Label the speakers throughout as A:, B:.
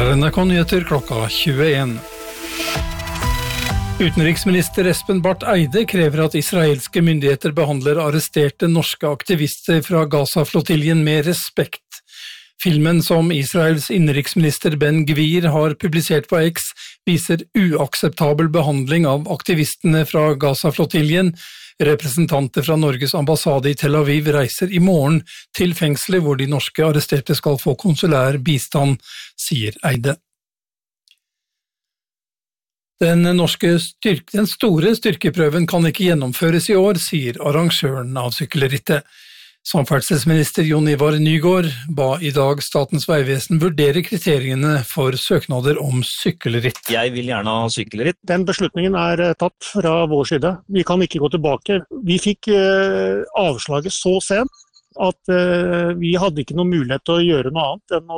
A: er NRK Nyheter klokka 21. Utenriksminister Espen Barth Eide krever at israelske myndigheter behandler arresterte norske aktivister fra Gaza-flottiljen med respekt. Filmen som Israels innenriksminister Ben Gvir har publisert på X viser uakseptabel behandling av aktivistene fra Gaza-flottiljen. Representanter fra Norges ambassade i Tel Aviv reiser i morgen til fengselet hvor de norske arresterte skal få konsulær bistand, sier Eide. Den store styrkeprøven kan ikke gjennomføres i år, sier arrangøren av sykkelrittet. Samferdselsminister Jon Ivar Nygård ba i dag Statens vegvesen vurdere kriteriene for søknader om sykkelritt.
B: Jeg vil gjerne ha sykkelritt.
C: Den beslutningen er tatt fra vår side. Vi kan ikke gå tilbake. Vi fikk avslaget så sent at vi hadde ikke noen mulighet til å gjøre noe annet enn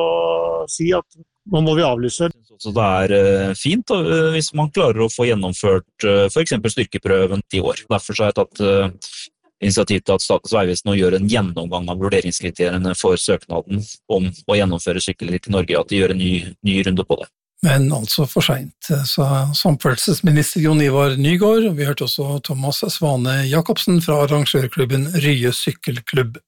C: å si at nå må vi avlyse.
B: Så det er fint hvis man klarer å få gjennomført for eksempel styrkeprøven i år. Derfor så har jeg tatt initiativ til at Statens vegvesen nå gjør en gjennomgang av vurderingskriteriene for søknaden om å gjennomføre sykkelritt i Norge, at de gjør en ny runde på det.
A: Men altså for sent, sa samferdselsminister Jon Ivar Nygård, og vi hørte også Thomas Svane Jakobsen fra arrangørklubben Rye Sykkelklubb.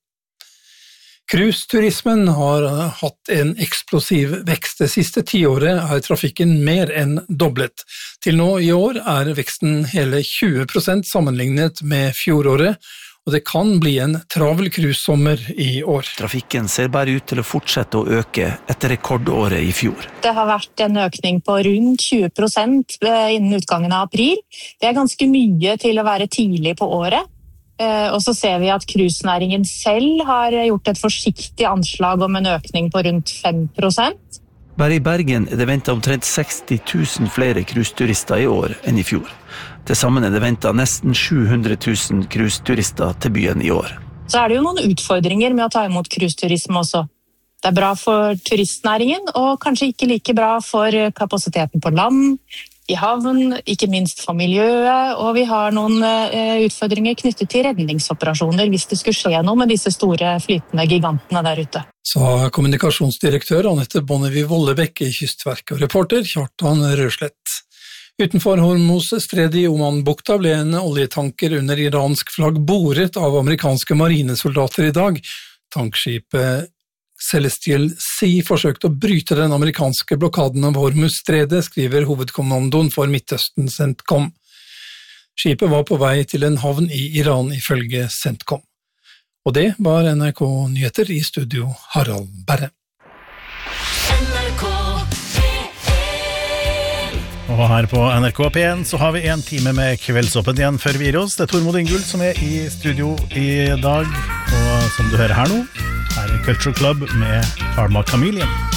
A: Cruiseturismen har hatt en eksplosiv vekst. Det siste 10 året er trafikken mer enn doblet. Til nå i år er veksten hele 20% sammenlignet med fjoråret, og det kan bli en travel cruisesommer i år.
D: Trafikken ser bare ut til å fortsette å øke etter rekordåret i fjor.
E: Det har vært en økning på rundt 20% innen utgangen av april. Det er ganske mye til å være tidlig på året. Og så ser vi at cruisenæringen selv har gjort et forsiktig anslag om en økning på rundt 5%.
D: Bare i Bergen er det ventet omtrent 60 000 flere cruiseturister i år enn i fjor. Til sammen er det ventet nesten 700 000 cruiseturister til byen i år.
E: Så er det jo noen utfordringer med å ta imot cruiseturisme også. Det er bra for turistnæringen, og kanskje ikke like bra for kapasiteten på land, i havn, ikke minst for miljøet, og vi har noen utfordringer knyttet til redningsoperasjoner hvis det skulle skje noe med disse store flytende gigantene der ute.
A: Sa kommunikasjonsdirektør Annette Bonnevie-Vollebekk i Kystverket og reporter Kjartan Røslett. Utenfor Hormuz-stredet i Oman-bukta ble en oljetanker under iransk flagg boret av amerikanske marinesoldater i dag. Tankskipet Celestial Sea forsøkte å bryte den amerikanske blokaden av Hormuz-stredet, skriver hovedkommandoen for Midtøsten CENTCOM. Skipet var på vei til en havn i Iran ifølge CENTCOM. Og det var NRK Nyheter, i studio Harald Berre.
F: Og her på NRK P1 så har vi en time med Kveldsåpen igjen før vi gir oss. Det er Tormod Ingull som er i studio i dag, og som du hører her nå, her er Culture Club med Karma Chameleon.